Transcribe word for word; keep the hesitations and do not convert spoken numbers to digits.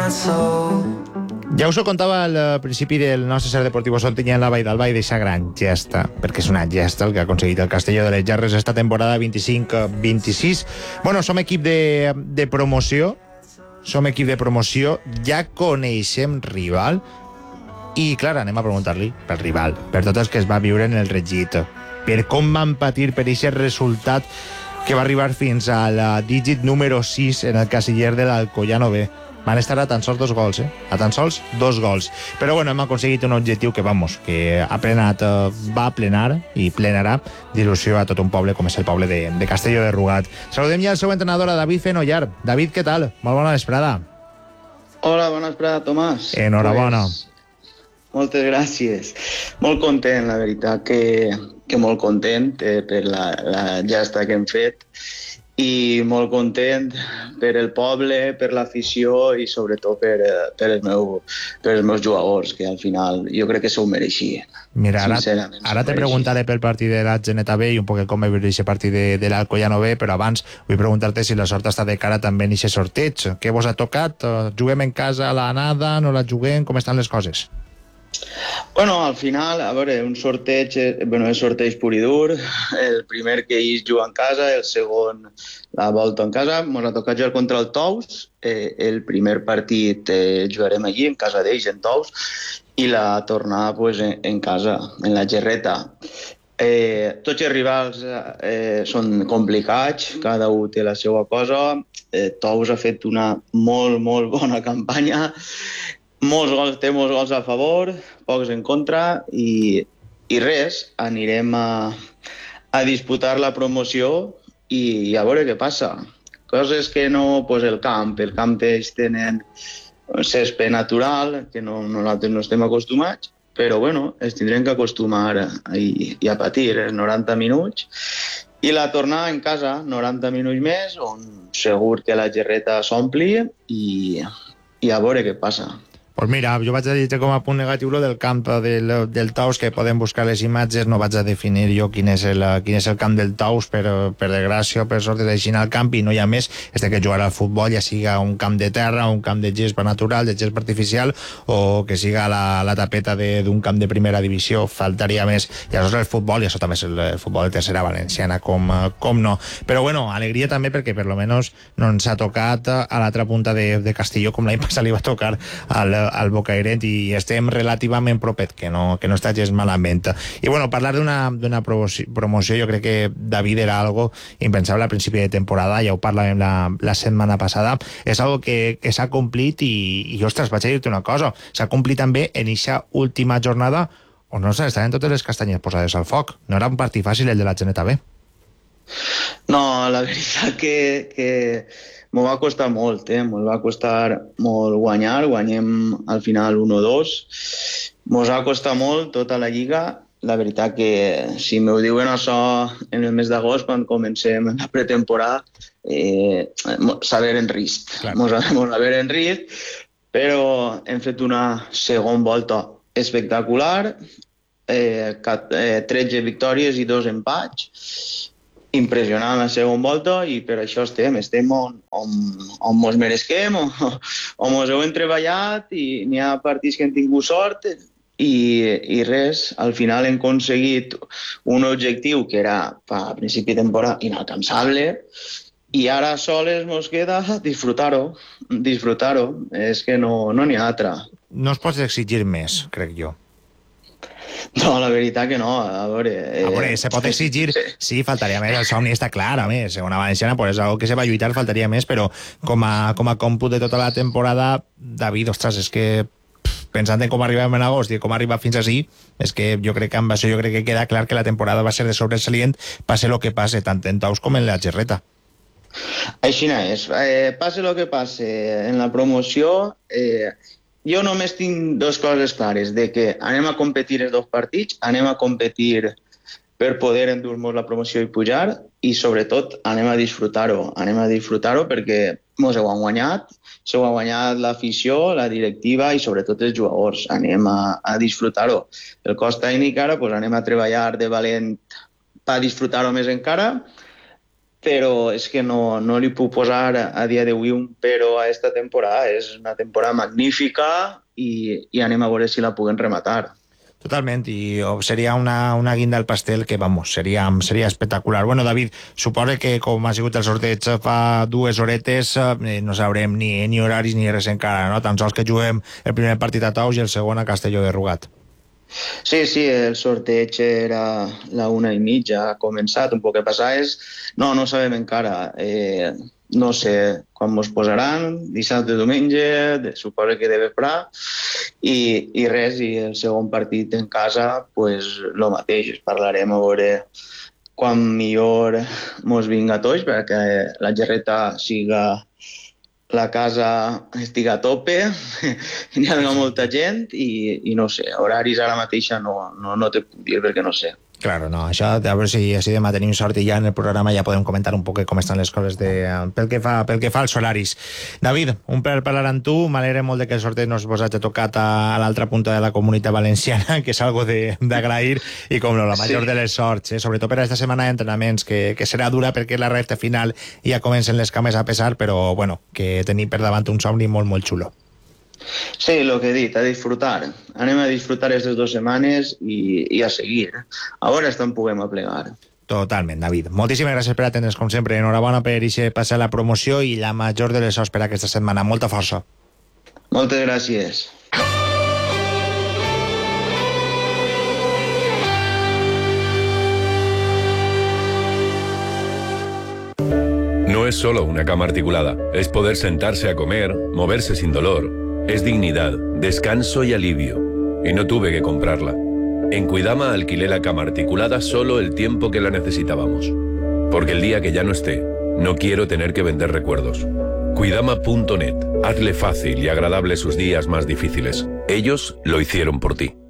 Ja us ho contava al principi del nostre Ser Deportivo Sontinyà en la Vall d'Alba i deixa gran gesta, perquè és una gesta el que ha aconseguit el Castelló de les Gerres esta temporada vint-i-cinc vint-i-sis. Bueno, som equip de, de promoció, som equip de promoció, ja coneixem rival i, clar, anem a preguntar-li pel rival, per tot el que es va viure en el Regit, per com van patir per aquest resultat que va arribar fins al dígit número sis en el casiller de l'Alcoyano B. Van estar a tan sols dos gols, eh? A tan sols dos gols. Però bueno, hem aconseguit un objectiu que, vamos, que ha plenat, va plenar i plenarà d'il·lusió a tot un poble com és el poble de, de Castelló de Rugat. Saludem ja el seu entrenador, a David Fenollar. David, què tal? Molt bona vesprada. Hola, bona vesprada, Tomàs. Enhorabona. Pues, moltes gràcies. Molt content, la veritat, que, que molt content eh, per la, la gesta que hem fet i molt content per el poble, per l'afició i sobretot per, per, el meu, per els meus jugadors, que al final jo crec que s'ho mereixien. Mira, ara, ara te preguntaré pel partit de la Geneta B i un poc com va viure aquest partit de, de l'Alcoyano B, però abans vull preguntar-te si la sort està de cara també en aquest sorteig. Què vos ha tocat? Juguem en casa a la nada? No la juguem? Com estan les coses? Bueno, al final, a veure, un sorteig, bueno, és sorteig pur i dur. El primer que ells juguen en casa, el segon la volta en casa. Ens ha tocat jugar contra el Tous. Eh, el primer partit eh, jugarem allí, en casa d'ells, en Tous, i la tornada pues, en, en casa, en la Gerreta. Eh, tots els rivals eh, són complicats, cada un té la seva cosa. Eh, Tous ha fet una molt, molt bona campanya. Molts gols, té molts gols a favor, pocs en contra i, i res, anirem a, a disputar la promoció i, i a veure què passa. Coses que no, pues el camp, el camp ells tenen césped natural, que no, nosaltres no estem acostumats, però bueno, es tindrem que acostumar a, i, i a patir els noranta minuts. I la tornada en casa, noranta minuts més, on segur que la Gerreta s'ompli i, i a veure què passa. Pues mira, jo vaig a dir com a punt negatiu lo del camp del, del Tous, que podem buscar les imatges, no vaig a definir jo quin és el, quin és el camp del Tous, per, per desgràcia o per sort de deixar al camp, i no hi ha més, és que jugar al futbol ja siga un camp de terra, un camp de gespa natural, de gespa artificial, o que siga la, la tapeta d'un camp de primera divisió, faltaria més. I això és el futbol, i això també és el, el futbol de tercera valenciana, com, com no. Però bueno, alegria també perquè per lo menos no ens ha tocat a l'altra punta de, de Castelló, com l'any passat li va tocar al al Bocairent, i estem relativament propet, que no, que no està gens malament. I bueno, parlar d'una promoció, jo crec que David era algo impensable al principi de temporada, ja ho parlàvem la, la setmana passada, és algo que, que s'ha complit i, i ostres, vaig a dir-te una cosa, s'ha complit també en aquesta última jornada on no s'estaven totes les castanyes posades al foc. No era un partit fàcil el de la Geneta B. No, la veritat que, que m'ho va costar molt, eh? M'ho va costar molt guanyar, guanyem al final un a dos. M'ho va costar molt tota la lliga. La veritat que si m'ho diuen això en el mes d'agost, quan comencem la pretemporada, eh, saber en risc. Mos saber en risc, però hem fet una segona volta espectacular, eh, tretze victòries i dos empats, impressionant la segona volta, i per això estem, estem on, on, on mos meresquem, on, on mos heu treballat, i n'hi ha partits que hem tingut sort, i, i res, al final hem aconseguit un objectiu que era a principi de temporada inalcançable, i ara sols mos queda disfrutar-ho, disfrutar-ho, és que no n'hi ha altra. No es pots exigir més, crec jo. No, la veritat que no, a veure... Eh, a veure, se pot exigir, sí, sí, faltaria més, el somni està clar, a més, segona valenciana, pues és algo que se va lluitar, faltaria més, però com a, com a còmput de tota la temporada, David, ostres, és que pff, pensant en com arribem en agost i com arriba fins així, és que jo crec que amb això jo crec que queda clar que la temporada va ser de sobresalient, passe lo que passe, tant en Tous com en la Gerreta. Així no és, eh, passe lo que passe en la promoció... Eh, Jo només tinc dues coses clares, de que anem a competir els dos partits, anem a competir per poder endur-nos la promoció i pujar, i sobretot anem a disfrutar-ho, anem a disfrutar-ho perquè mos ho han guanyat, s'ho ha guanyat l'afició, la directiva i sobretot els jugadors, anem a, a disfrutar-ho. El cos tècnic ara, pues, anem a treballar de valent per disfrutar-ho més encara, però és que no, no li puc posar a dia d'avui un però a aquesta temporada. És una temporada magnífica i, i anem a veure si la puguem rematar. Totalment, i seria una, una guinda al pastel que, vamos, seria, seria espectacular. Bueno, David, suposo que com ha sigut el sorteig fa dues horetes, eh, no sabrem ni, ni horaris ni res encara, no? Tan sols que juguem el primer partit a Tous i el segon a Castelló de Rugat. Sí, sí, el sorteig era la una i mitja, ha començat, un poc que passar és... No, no sabem encara. Eh, no sé quan mos posaran, dissabte, diumenge, suposo que de vesprà, i, i res, i el segon partit en casa, pues, lo mateix, parlarem a veure quan millor mos vinga tots, perquè la gerreta siga la casa estigui a tope, hi ha molta gent i, i no sé, horaris ara mateixa no, no, no te puc dir perquè no sé. Claro, no, això, a veure si, si demà tenim sort i ja en el programa ja podem comentar un poc com estan les coses de, pel, que fa, pel que fa als horaris. David, un plaer parlar amb tu, m'alegra molt de que el sorteig no vos hagi tocat a, a l'altra punta de la comunitat valenciana, que és algo d'agrair, i com no, la major sí. de les sorts, eh? Sobretot per aquesta setmana d'entrenaments, que, que serà dura perquè la recta final ja comencen les cames a pesar, però bueno, que tenim per davant un somni molt, molt xulo. Sí, el que he dit, a disfrutar. Anem a disfrutar aquestes dues setmanes i, i a seguir. A veure si en puguem aplegar. Totalment, David. Moltíssimes gràcies per atendre's, com sempre. Enhorabona per ixe passar la promoció i la major de les sorts per aquesta setmana. Molta força. Moltes gràcies. No es solo una cama articulada, es poder sentarse a comer, moverse sin dolor. Es dignidad, descanso y alivio. Y no tuve que comprarla. En Cuidama alquilé la cama articulada solo el tiempo que la necesitábamos. Porque el día que ya no esté, no quiero tener que vender recuerdos. Cuidama punto net. Hazle fácil y agradable sus días más difíciles. Ellos lo hicieron por ti.